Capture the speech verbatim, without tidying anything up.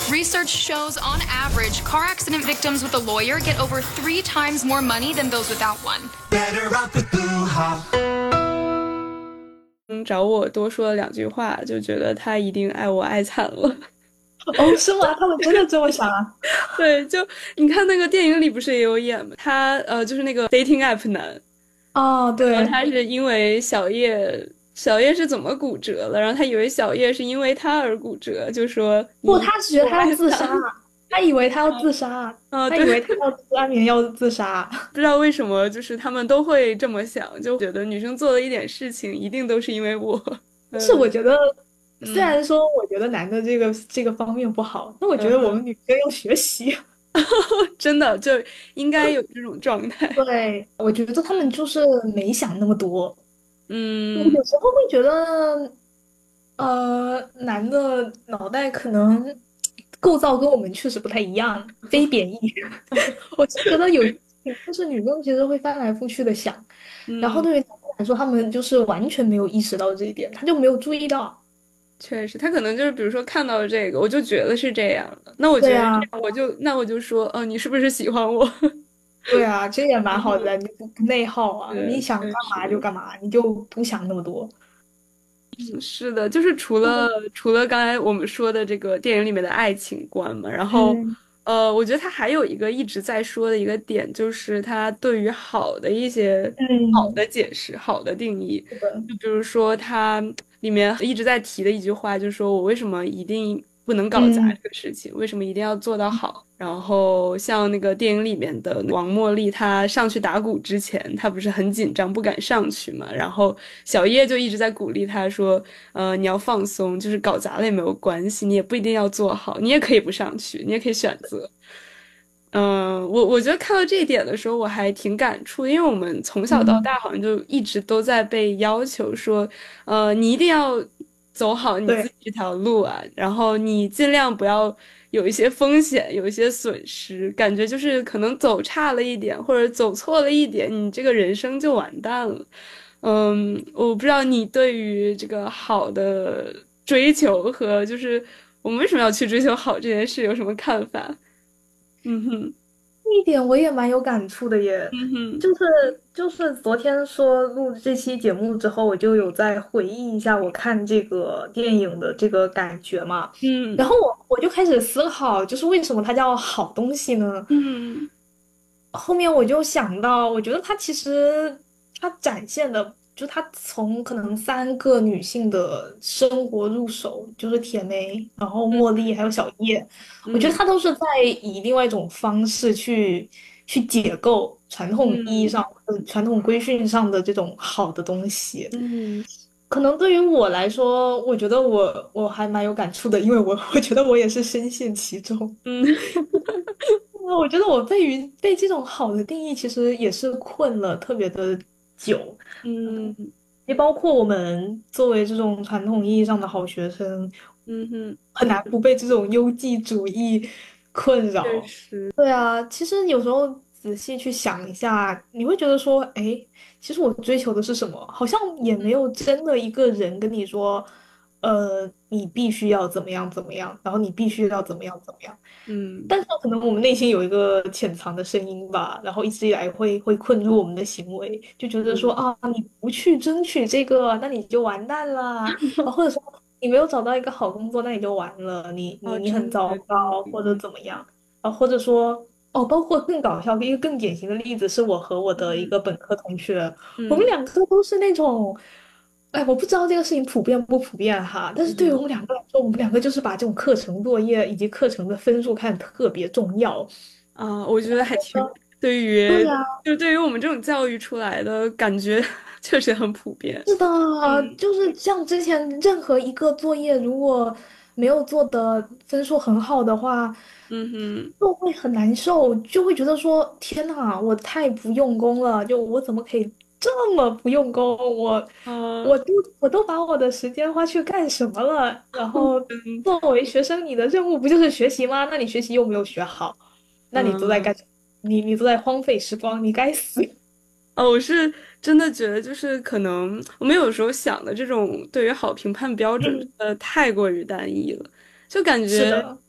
Research shows, on average, car accident victims with a lawyer get over three times more money than those without one. Better off with Boo Ha. 嗯，找我多说了两句话，就觉得他一定爱我爱惨了。 哦，是吗？他们真的这么想啊？ 对，就你看那个电影里不是也有演吗？他呃，就是那个 dating app 男， 哦，对， 然后他是因为小叶，小叶是怎么骨折了？然后他以为小叶是因为他而骨折，就说不， 你他是觉得他要自杀，他以为他要自杀， 啊， 他以为他要吃安眠药自杀。 不知道为什么，就是他们都会这么想，就觉得女生做了一点事情，一定都是因为我。 是我觉得， 嗯虽然说我觉得男的这个这个方面不好，但我觉得我们女生要学习。 真的就应该有这种状态。 对，我觉得他们就是没想那么多。我嗯有时候会觉得，呃，男的脑袋可能构造跟我们确实不太一样，非贬义。我是觉得有，就是女生其实会翻来覆去的想，然后嗯， 对于他们来说，他们就是完全没有意识到这一点，他就没有注意到。 确实，他可能就是比如说看到这个，我就觉得是这样的，那我觉得这对啊， 样，我就那我就说，哦，你是不是喜欢我？ 对啊，这也蛮好的，你不不内耗啊，你对， 想干确嘛就实。 干嘛，你就不想那么多。 是的，就是除了除了刚才我们说的这个电影里面的爱情观嘛，然后， 嗯呃，我觉得他还有一个一直在说的一个点，就是他对于好的一些好嗯， 的解释、好的定义。 是的， 就比如说他里面一直在提的一句话，就是说我为什么一定不能搞砸嗯这个事情？为什么一定要做到好？然后像那个电影里面的王茉莉，她上去打鼓之前，她不是很紧张，不敢上去嘛？然后小叶就一直在鼓励她说：“呃，你要放松，就是搞砸了也没有关系，你也不一定要做好，你也可以不上去，你也可以选择。”嗯，我我觉得看到这一点的时候，我还挺感触的，因为我们从小到嗯， 大好像就一直都在被要求说，呃，你一定要走好你自对， 己这条路啊，然后你尽量不要有一些风险，有一些损失，感觉就是可能走差了一点或者走错了一点，你这个人生就完蛋了。嗯，我不知道你对于这个好的追求和就是我们为什么要去追求好这件事有什么看法？嗯哼。 一点我也蛮有感触的耶， 嗯哼， 就是就是昨天说录这期节目之后，我就有在回忆一下我看这个电影的这个感觉嘛，然嗯后我我就开始思考，就是为什么它叫好东西呢？ 嗯后面我就想到，我觉得它其实它展现的，就它从可能三个女性的生活入手，就是铁梅，然后茉莉还有小叶，我觉得嗯它都是在以另外一种方式去去解构传统意义嗯上、呃传统规训上的这种好的东西。 嗯可能对于我来说，我觉得我我还蛮有感触的，因为我我觉得我也是深陷其中。 嗯那我觉得我被于被这种好的定义，其实也是困了特别的久， 嗯也包括我们作为这种传统意义上的好学生， 嗯哼， 很难不被这种优绩主义困确扰。 实， 对啊，其实有时候仔细去想一下，你会觉得说，哎，其实我追求的是什么？好像也没有真的一个人跟你说，呃，你必须要怎么样怎么样，然后你必须要怎么样怎么样。 嗯但是可能我们内心有一个潜藏的声音吧，然后一直以来会会困住我们的行为，就觉得说嗯啊，你不去争取这个，那你就完蛋啦，啊，或者说你没有找到一个好工作，那你就完了，你你哦， 你很真的糟糕，或者怎么样啊，或者说哦，包括更搞笑的一个更典型的例子，是我和我的一嗯个本科同学，我们嗯两个都是那种。哎，我不知道这个事情普遍不普遍哈，但是对于我嗯们两个来说，我们两个就是把这种课程作业以及课程的分数看得特别重要。 啊，我觉得还挺对于对呀， 就对于我们这种教育出来的感觉，确实很普遍。 是的， 嗯就是像之前任何一个作业如果没有做的分数很好的话， 嗯哼就会很难受，就会觉得说天呐，我太不用功了，就我怎么可以这么不用功？我啊我都我都把我的时间花去干什么了？然后嗯作为学生，你的任务不就是学习吗？那你学习又没有学好，那你都在嗯。 干什么？你你都在荒废时光，你该死！ 哦，我是真的觉得，就是可能我们有时候想的这种对于好评判标准， 嗯， 呃，太过于单一了，就感觉是的，